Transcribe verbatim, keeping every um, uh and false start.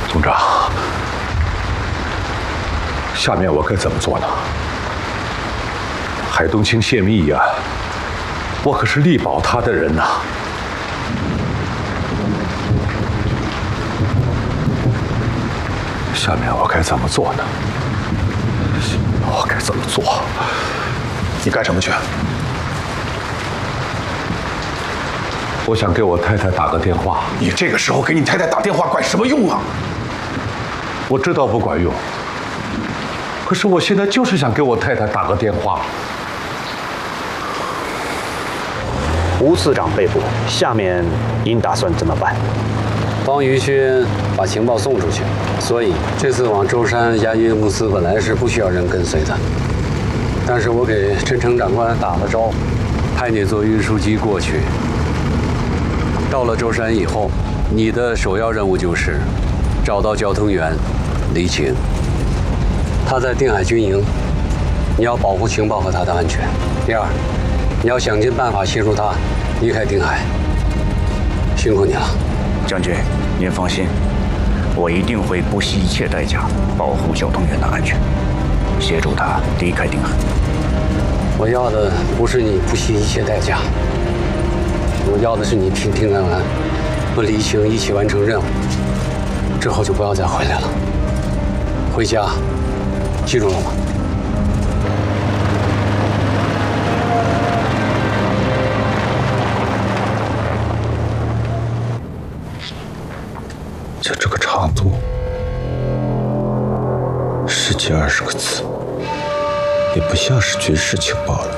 总长，下面我该怎么做呢？海东青泄密呀，我可是力保他的人呐。下面我该怎么做呢？我该怎么做？ 你干什么去？ 我想给我太太打个电话。 你这个时候给你太太打电话管什么用啊？ 我知道不管用，可是我现在就是想给我太太打个电话。 吴次长被捕，下面您打算怎么办？ 帮于勋把情报送出去，所以这次往舟山押运物资本来是不需要人跟随的。但是我给陈诚长官打了招呼，派你坐运输机过去。到了舟山以后，你的首要任务就是找到交通员黎晴。他在定海军营，你要保护情报和他的安全。第二，你要想尽办法协助他离开定海。辛苦你了。 将军，您放心，我一定会不惜一切代价保护交通员的安全，协助他离开定海。 我要的不是你不惜一切代价，我要的是你平平安安和黎晴一起完成任务，之后就不要再回来了。回家，记住了吗？ 就这个长度，十几二十个字，也不像是军事情报了。